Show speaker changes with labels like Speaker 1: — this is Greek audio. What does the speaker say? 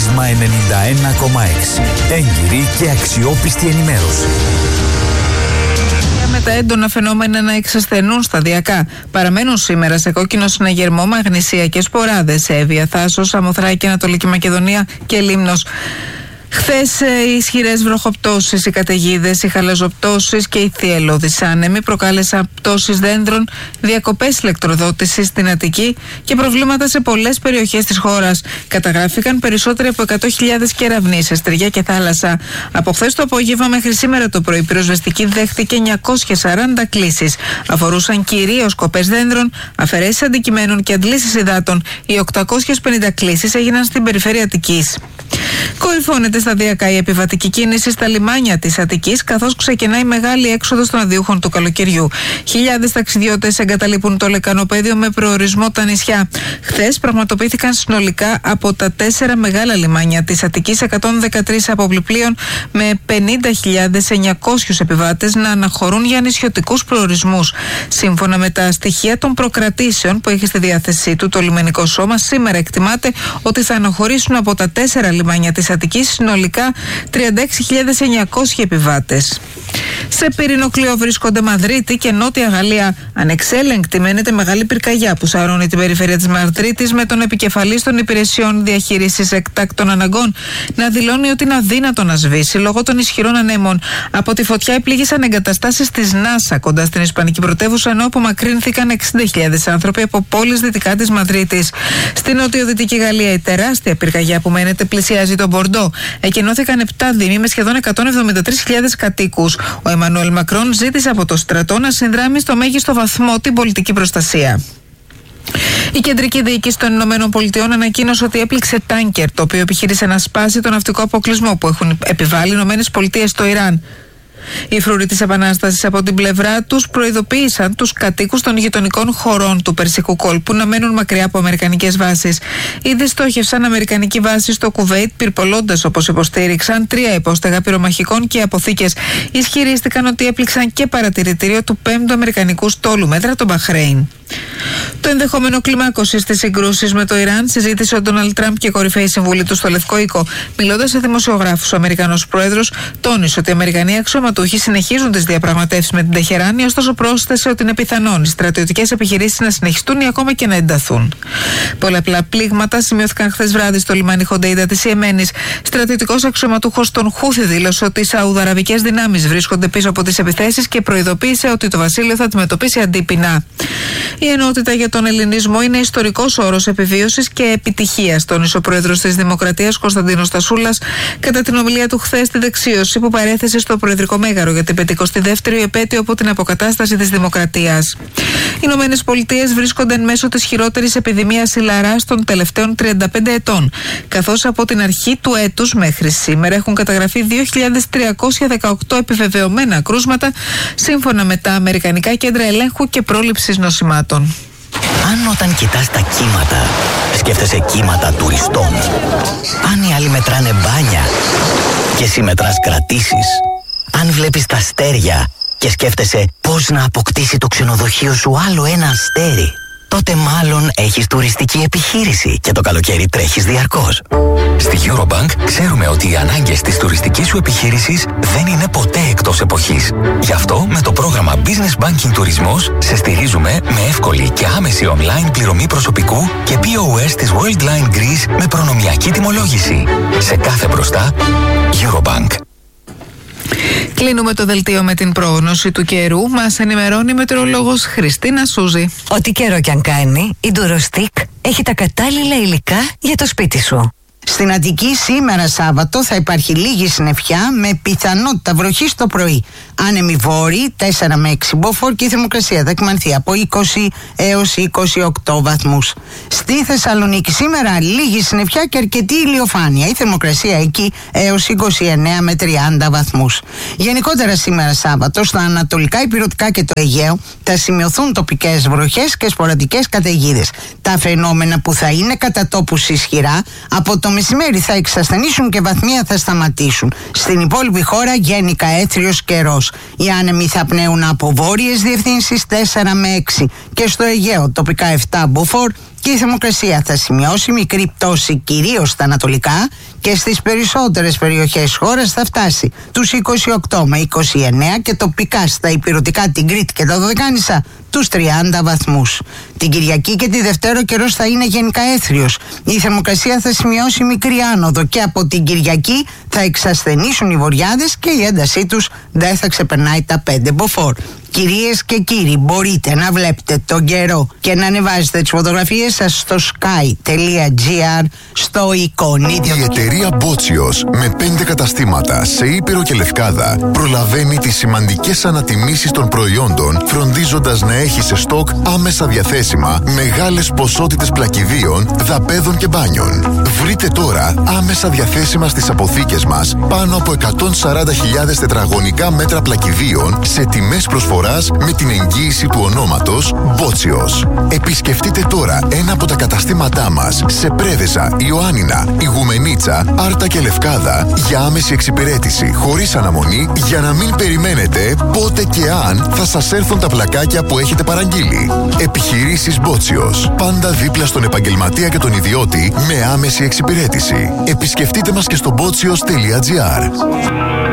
Speaker 1: Πρίσμα 91,6. Έγκυρη και αξιόπιστη ενημέρωση.
Speaker 2: Με τα έντονα φαινόμενα να εξασθενούν σταδιακά. Παραμένουν σήμερα σε κόκκινο συναγερμό Μαγνησία και Σποράδες, Εύβοια, Θάσος, Σαμοθράκη, Ανατολική Μακεδονία και Λίμνος. Χθες οι ισχυρές βροχοπτώσεις, οι καταιγίδες, οι χαλαζοπτώσεις και οι θυελλώδεις άνεμοι προκάλεσαν πτώσεις δέντρων, διακοπές ηλεκτροδότησης στην Αττική και προβλήματα σε πολλές περιοχές της χώρας. Καταγράφηκαν περισσότεροι από 100.000 κεραυνοί σε στεριά και θάλασσα. Από χθες το απόγευμα μέχρι σήμερα το πρωί η πυροσβεστική δέχτηκε 940 κλήσεις. Αφορούσαν κυρίως κοπές δέντρων, αφαιρέσεις αντικειμένων και αντλήσεις υδάτων. Οι 850 κλήσεις έγιναν στην περιφέρεια Αττικής. Κορυφώνεται σταδιακά η επιβατική κίνηση στα λιμάνια της Αττικής, καθώς ξεκινάει μεγάλη έξοδος των αδειούχων του καλοκαιριού. Χιλιάδες ταξιδιώτες εγκαταλείπουν το λεκανοπέδιο με προορισμό τα νησιά. Χθες πραγματοποιήθηκαν συνολικά από τα 4 μεγάλα λιμάνια της Αττικής 113 αποπληπλίων με 50.900 επιβάτες να αναχωρούν για νησιωτικούς προορισμούς. Σύμφωνα με τα στοιχεία των προκρατήσεων που έχει στη διάθεσή του το λιμενικό σώμα, σήμερα εκτιμάται ότι θα αναχωρήσουν από τα 4 λιμάνια της Αττικής συνολικά 36.900 επιβάτες. Σε πυρηνοκλειό βρίσκονται Μαδρίτη και Νότια Γαλλία. Ανεξέλεγκτη μένεται μεγάλη πυρκαγιά που σαρώνει την περιφέρεια της Μαδρίτης, με τον επικεφαλής των υπηρεσιών διαχείρισης εκτάκτων αναγκών να δηλώνει ότι είναι αδύνατο να σβήσει λόγω των ισχυρών ανέμων. Από τη φωτιά επλήγησαν εγκαταστάσεις της NASA κοντά στην Ισπανική πρωτεύουσα, ενώ απομακρύνθηκαν 60.000 άνθρωποι από πόλεις δυτικά της Μαδρίτης. Στην νοτιοδυτική Γαλλία η τεράστια πυρκαγιά που μένεται πλησιάζει τον Μπορντό. Εκενώθηκαν 7 δήμοι με σχεδόν 173.000 κατοίκους. Ο Εμμανουέλ Μακρόν ζήτησε από το στρατό να συνδράμει στο μέγιστο βαθμό την πολιτική προστασία. Η κεντρική διοίκηση των ΗΠΑ ανακοίνωσε ότι έπληξε τάνκερ, το οποίο επιχείρησε να σπάσει τον ναυτικό αποκλεισμό που έχουν επιβάλει οι ΗΠΑ στο Ιράν. Οι φρουροί της Επανάστασης από την πλευρά τους προειδοποίησαν τους κατοίκους των γειτονικών χωρών του Περσικού κόλπου να μένουν μακριά από αμερικανικές βάσεις. Ήδη στόχευσαν αμερικανική βάση στο Κουβέιτ, πυρπολώντας, όπως υποστήριξαν, 3 υπόστεγα πυρομαχικών και αποθήκες. Ισχυρίστηκαν ότι έπληξαν και παρατηρητήριο του 5ου Αμερικανικού στόλου μέτρα, το Μπαχρέιν. Το ενδεχόμενο κλιμάκωσης της συγκρούσης με το Ιράν συζήτησε ο Ντόναλντ Τραμπ και κορυφαίοι συμβούλοι του στο Λευκό Οίκο. Μιλώντας σε δημοσιογράφους, ο Αμερικανός πρόεδρος τόνισε ότι οι Αμερικανοί αξιωματούχοι συνεχίζουν τις διαπραγματεύσεις με την Τεχεράνη, ωστόσο πρόσθεσε ότι είναι πιθανόν οι στρατιωτικές επιχειρήσεις να συνεχιστούν ή ακόμα και να ενταθούν. Πολλαπλά πλήγματα σημειώθηκαν χθες βράδυ στο λιμάνι Χοντέιντα της Ιεμένης. Στρατιωτικός αξιωματούχος των Χούθι δήλωσε ότι οι σαουδαραβικές δυνάμεις βρίσκονται πίσω από τις επιθέσεις και προειδοποίησε ότι το βασίλειο θα αντιμετωπίσει αντίπεινα. Η ενότητα για τον ελληνισμό είναι ιστορικός όρος επιβίωσης και επιτυχίας, τόνισε ο πρόεδρος της Δημοκρατίας Κωνσταντίνος Τασούλας κατά την ομιλία του χθες στη δεξίωση που παρέθεσε στο Προεδρικό Μέγαρο για την 52η επέτειο από την αποκατάσταση της Δημοκρατίας. Οι Ηνωμένες Πολιτείες βρίσκονται εν μέσω της χειρότερης επιδημίας ηλαράς των τελευταίων 35 ετών, καθώς από την αρχή του έτους μέχρι σήμερα έχουν καταγραφεί 2.318 επιβεβαιωμένα κρούσματα, σύμφωνα με τα Αμερικανικά Κέντρα Ελέγχου και Πρόληψης Νοσημάτων.
Speaker 3: Αν όταν κοιτάς τα κύματα, σκέφτεσαι κύματα τουριστών. Αν οι άλλοι μετράνε μπάνια και εσύ μετράς κρατήσεις. Αν βλέπεις τα αστέρια και σκέφτεσαι πώς να αποκτήσει το ξενοδοχείο σου άλλο ένα αστέρι, τότε μάλλον έχεις τουριστική επιχείρηση και το καλοκαίρι τρέχεις διαρκώς.
Speaker 4: Στη Eurobank ξέρουμε ότι οι ανάγκες της τουριστικής σου επιχείρησης δεν είναι ποτέ εκτός εποχής. Γι' αυτό με το πρόγραμμα Business Banking Τουρισμός σε στηρίζουμε με εύκολη και άμεση online πληρωμή προσωπικού και POS της Worldline Greece με προνομιακή τιμολόγηση. Σε κάθε μπροστά, Eurobank.
Speaker 2: Κλείνουμε το δελτίο με την πρόγνωση του καιρού. Μας ενημερώνει η μετεωρολόγος Χριστίνα Σούζη.
Speaker 5: Ό,τι καιρό κι αν κάνει, η Ντουροστίκ έχει τα κατάλληλα υλικά για το σπίτι σου.
Speaker 6: Στην Αττική σήμερα Σάββατο θα υπάρχει λίγη συννεφιά με πιθανότητα βροχής το πρωί. Άνεμοι βόρειοι 4 με 6 μποφόρ και η θερμοκρασία θα εκμανθεί από 20 έως 28 βαθμούς. Στη Θεσσαλονίκη σήμερα λίγη συννεφιά και αρκετή ηλιοφάνεια. Η θερμοκρασία εκεί έως 29 με 30 βαθμούς. Γενικότερα σήμερα Σάββατο στα ανατολικά ηπειρωτικά και το Αιγαίο θα σημειωθούν τοπικές βροχές και σποραδικές καταιγίδες. Τα φαινόμενα που θα είναι κατά τόπους ισχυρά από το μεσημέρι θα εξασθενήσουν και βαθμία θα σταματήσουν. Στην υπόλοιπη χώρα γενικά έθριος καιρός. Οι άνεμοι θα πνέουν από βόρειες διευθύνσεις 4 με 6 και στο Αιγαίο τοπικά 7 μποφόρ και η θερμοκρασία θα σημειώσει μικρή πτώση κυρίως στα ανατολικά και στις περισσότερες περιοχές χώρας θα φτάσει τους 28 με 29 και τοπικά στα ηπειρωτικά, την Κρήτη και τα Δωδεκάνησα τους 30 βαθμούς. Την Κυριακή και τη Δευτέρα ο καιρός θα είναι γενικά έθριος. Η θερμοκρασία θα σημειώσει μικρή άνοδο και από την Κυριακή θα εξασθενήσουν οι βοριάδες και η έντασή τους δεν θα ξεπερνάει τα 5 μποφόρ. Κυρίες και κύριοι, μπορείτε να βλέπετε τον καιρό και να ανεβάζετε τις φωτογραφίες σας στο sky.gr στο εικονίδιο.
Speaker 7: Η εταιρεία Μπότσιος με 5 καταστήματα σε Ήπειρο και Λευκάδα προλαβαίνει τις σημαντικές ανατιμήσεις των προϊόντων, φροντίζοντας να έχει σε στόκ άμεσα διαθέσιμα μεγάλες ποσότητες πλακιδίων, δαπέδων και μπάνιων. Βρείτε τώρα άμεσα διαθέσιμα στις αποθήκες μας πάνω από 140.000 τετραγωνικά μέτρα πλακιδίων σε τιμές προσφοράς με την εγγύηση του ονόματος Μπότσιος. Επισκεφτείτε τώρα ένα από τα καταστήματά μας σε Πρέβεζα, Ιωάννινα, Ιγουμενίτσα, Άρτα και Λευκάδα για άμεση εξυπηρέτηση χωρίς αναμονή, για να μην περιμένετε πότε και αν θα σας έρθουν τα πλακάκια που έχετε παραγγείλει. Επιχειρήσεις Μπότσιος. Πάντα δίπλα στον επαγγελματία και τον ιδιώτη με άμεση εξυπηρέτηση. Επισκεφτείτε μας και στο botsios.gr.